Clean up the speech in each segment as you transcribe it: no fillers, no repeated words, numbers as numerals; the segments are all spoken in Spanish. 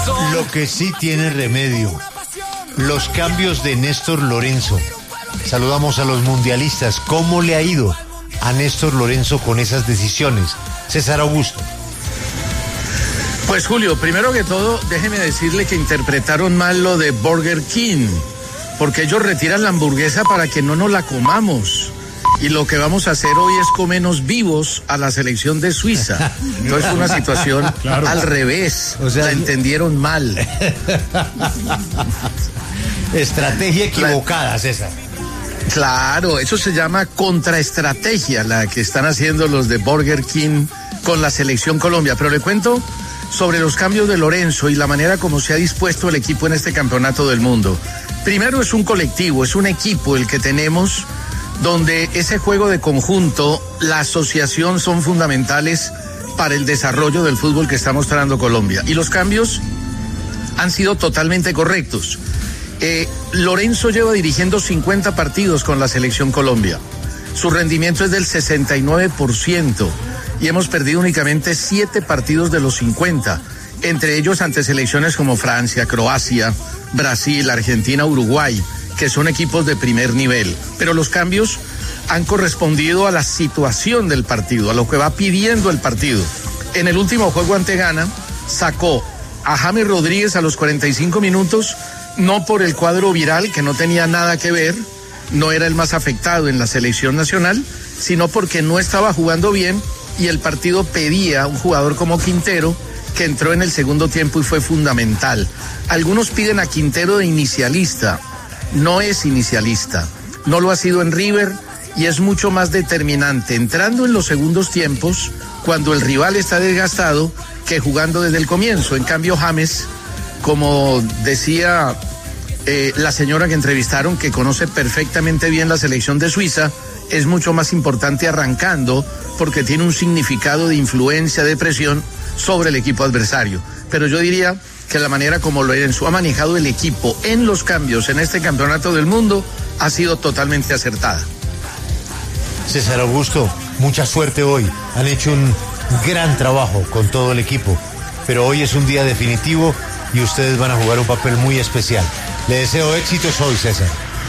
Lo que sí tiene remedio, los cambios de Néstor Lorenzo. Saludamos a los mundialistas. ¿Cómo le ha ido a Néstor Lorenzo con esas decisiones? César Augusto. Pues Julio, primero que todo, déjeme decirle que interpretaron mal lo de Burger King, porque ellos retiran la hamburguesa para que no nos la comamos. Y lo que vamos a hacer hoy es comernos vivos a la selección de Suiza. Entonces es una situación al revés. O sea, la entendieron mal. Estrategia equivocada, César. Claro, eso se llama contraestrategia, la que están haciendo los de Burger King con la selección Colombia. Pero le cuento sobre los cambios de Lorenzo y la manera como se ha dispuesto el equipo en este campeonato del mundo. Primero, es un colectivo, es un equipo el que tenemos, donde ese juego de conjunto, la asociación son fundamentales para el desarrollo del fútbol que está mostrando Colombia. Y los cambios han sido totalmente correctos. Lorenzo lleva dirigiendo 50 partidos con la selección Colombia. Su rendimiento es del 69% y hemos perdido únicamente 7 partidos de los 50, entre ellos ante selecciones como Francia, Croacia, Brasil, Argentina, Uruguay, que son equipos de primer nivel. Pero los cambios han correspondido a la situación del partido, a lo que va pidiendo el partido. En el último juego ante Ghana, sacó a James Rodríguez a los 45 minutos, no por el cuadro viral, que no tenía nada que ver, no era el más afectado en la selección nacional, sino porque no estaba jugando bien y el partido pedía a un jugador como Quintero, que entró en el segundo tiempo y fue fundamental. Algunos piden a Quintero de inicialista. No es inicialista, no lo ha sido en River y es mucho más determinante entrando en los segundos tiempos cuando el rival está desgastado que jugando desde el comienzo. En cambio, James, como decía la señora que entrevistaron, que conoce perfectamente bien la selección de Suiza, es mucho más importante arrancando porque tiene un significado de influencia, de presión sobre el equipo adversario. Pero yo diría que la manera como Lorenzo ha manejado el equipo en los cambios en este campeonato del mundo ha sido totalmente acertada. César Augusto, mucha suerte hoy. Han hecho un gran trabajo con todo el equipo, pero hoy es un día definitivo y ustedes van a jugar un papel muy especial. Le deseo éxitos hoy, César.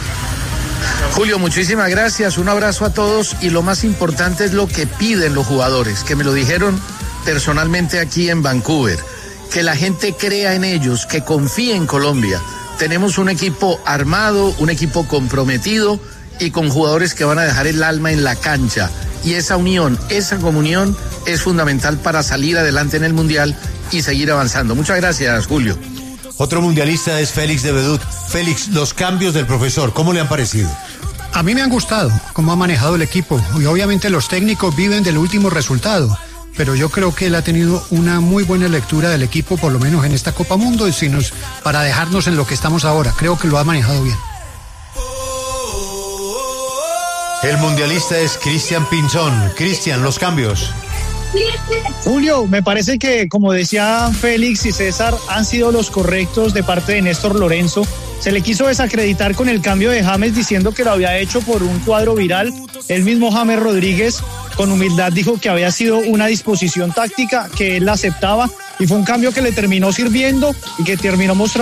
Julio, muchísimas gracias, un abrazo a todos y lo más importante es lo que piden los jugadores, que me lo dijeron personalmente aquí en Vancouver. Que la gente crea en ellos, que confíe en Colombia. Tenemos un equipo armado, un equipo comprometido y con jugadores que van a dejar el alma en la cancha. Y esa unión, esa comunión es fundamental para salir adelante en el Mundial y seguir avanzando. Muchas gracias, Julio. Otro mundialista es Félix de Bedut. Félix, los cambios del profesor, ¿cómo le han parecido? A mí me han gustado cómo ha manejado el equipo y obviamente los técnicos viven del último resultado. Pero yo creo que él ha tenido una muy buena lectura del equipo, por lo menos en esta Copa Mundo, para dejarnos en lo que estamos ahora. Creo que lo ha manejado bien. El mundialista es Cristian Pinzón. Cristian, los cambios. Julio, me parece que, como decía Félix y César, han sido los correctos de parte de Néstor Lorenzo. Se le quiso desacreditar con el cambio de James diciendo que lo había hecho por un cuadro viral. El mismo James Rodríguez, con humildad, dijo que había sido una disposición táctica, que él la aceptaba y fue un cambio que le terminó sirviendo y que terminó mostrando